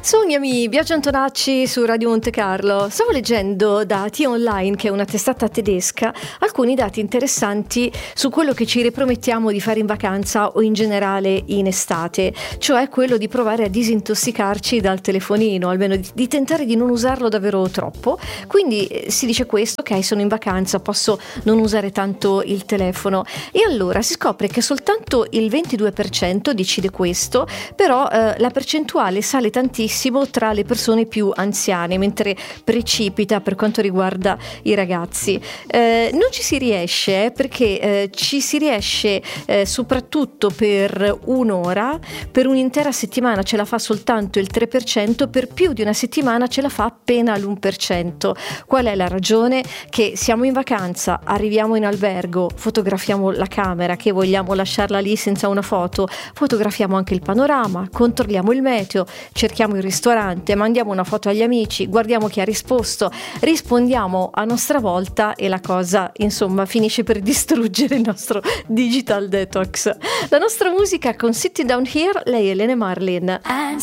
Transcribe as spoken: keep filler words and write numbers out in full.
Sognami, Biagio Antonacci su Radio Monte Carlo. Stavo leggendo da T-Online, che è una testata tedesca, alcuni dati interessanti su quello che ci ripromettiamo di fare in vacanza o in generale in estate, cioè quello di provare a disintossicarci dal telefonino, almeno di, di tentare di non usarlo davvero troppo. Quindi eh, si dice questo, ok, sono in vacanza, posso non usare tanto il telefono, e allora si scopre che soltanto il ventidue per cento decide questo, però eh, la percentuale sale tantissimo tra le persone più anziane, mentre precipita per quanto riguarda i ragazzi. Eh, non ci si riesce eh, perché eh, ci si riesce eh, soprattutto per un'ora, per un'intera settimana ce la fa soltanto il tre per cento, per più di una settimana ce la fa appena l'uno per cento. Qual è la ragione? Che siamo in vacanza, arriviamo in albergo, fotografiamo la camera che vogliamo lasciarla lì senza una foto, fotografiamo anche il panorama, controlliamo il meteo, cerchiamo il ristorante, mandiamo una foto agli amici, guardiamo chi ha risposto, rispondiamo a nostra volta e la cosa insomma finisce per distruggere il nostro digital detox. La nostra musica con Sitting Down Here, lei è Lene Marlin.